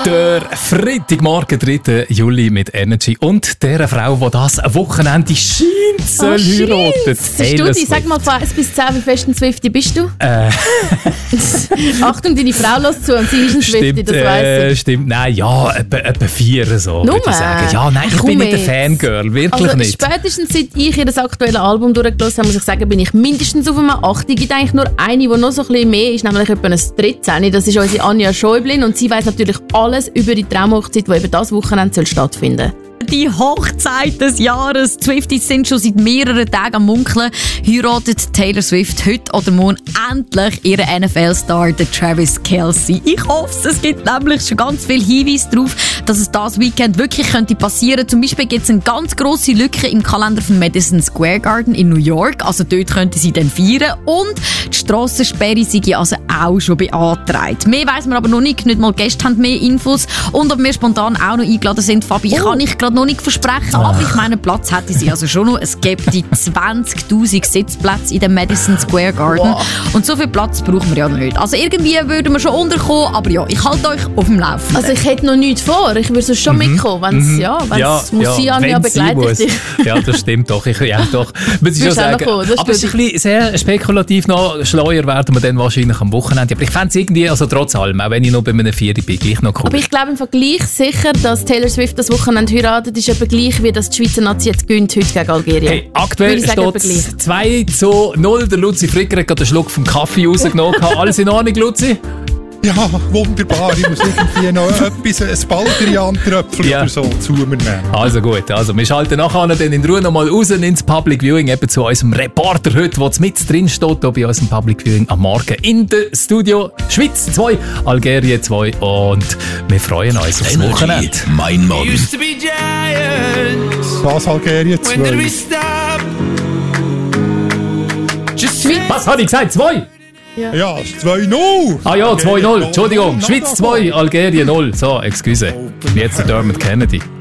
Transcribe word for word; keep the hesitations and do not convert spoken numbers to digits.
Der Freitagmorgen, dritter Juli mit Energy und der Frau, die das Wochenende scheint soll oh, heiraten. Studi, sag mal von eins bis zehn, wie fest ein Swiftie bist du? Äh. Achtung, deine Frau lässt zu und sie ist ein Swiftie, das weiss äh, ich. Stimmt, nein, ja, etwa, etwa vier so, Nur? würde ich sagen. Ja, nein, ich Komm bin nicht ein jetzt. Fangirl, wirklich also, nicht. Spätestens seit ich ihr das aktuelle Album durchgelassen habe, muss ich sagen, bin ich mindestens auf einem acht. Ich gibt eigentlich nur eine, die noch so ein bisschen mehr ist, nämlich etwa ein dreizehn. Das ist unsere Anja Schäublin und sie weiss natürlich alles über die Traumhochzeit, die eben das Wochenende stattfinden soll. Die Hochzeit des Jahres. Die Swifties sind schon seit mehreren Tagen am Munkeln. Heiratet Taylor Swift heute oder morgen endlich ihren N F L-Star, Travis Kelce. Ich hoffe, es gibt nämlich schon ganz viele Hinweise darauf, dass es das Weekend wirklich könnte passieren. Zum Beispiel gibt es eine ganz grosse Lücke im Kalender von Madison Square Garden in New York. Also dort könnte sie dann feiern. Und die Strassensperre sei also auch schon beantragt. Mehr weiss man aber noch nicht. Nicht mal Gäste haben mehr Infos. Und ob wir spontan auch noch eingeladen sind, Fabi, oh. kann ich gerade noch nicht versprechen. Ah. Aber ich meine, Platz hätte sie also schon noch. Es gibt die zwanzigtausend Sitzplätze in dem Madison Square Garden. Wow. Und so viel Platz brauchen wir ja nicht. Also irgendwie würden wir schon unterkommen. Aber ja, ich halte euch auf dem Laufenden. Also ich hätte noch nichts vor. Ich würde sonst schon Mhm. mitkommen. Wenn's, Mhm. ja, wenn's ja, muss ja, sie an mir wenn sie begleitet muss. dich. Ja, das stimmt doch. Ich, ja, doch. Muss ich Du schon bist auch noch sagen. gekommen, das Aber es ist ist ein bisschen sehr spekulativ noch. Schleuer werden wir dann wahrscheinlich am Wochenende. Aber ich fände es irgendwie, also trotz allem, auch wenn ich noch bei einem Vieri bin, gleich noch cool. Aber ich glaube im Vergleich sicher, dass Taylor Swift das Wochenende heiratet, ist etwa gleich, wie das die Schweizer Nazi jetzt gewinnt heute gegen Algerien. Hey, aktuell Würde ich sagen, steht es zwei zu null. Der Luzi Fricker hat gerade einen Schluck vom Kaffee rausgenommen. Alles in Ordnung, Luzi? Ja, wunderbar. Ich muss irgendwie noch etwas, ein Baldrian-Tröpfchen Ja. oder so zu mir nehmen. Also gut, also wir schalten nachher dann in Ruhe nochmal raus ins Public Viewing, eben zu unserem Reporter heute, der mit drin steht, hier bei unserem Public Viewing am Morgen in der Studio. Schweiz zwei, Algerien zwei und wir freuen uns aufs Energy, Wochenende. mein Morgen. Used to be giants. Was, Algerien When did we zwei? stop? Just say Was habe ich gesagt? Zwei? Ja, es ist zwei null. Ah ja, zwei null. Algerien, Entschuldigung. null. Schweiz zwei, Algerien null. So, excuse. Und jetzt der Dermot Kennedy.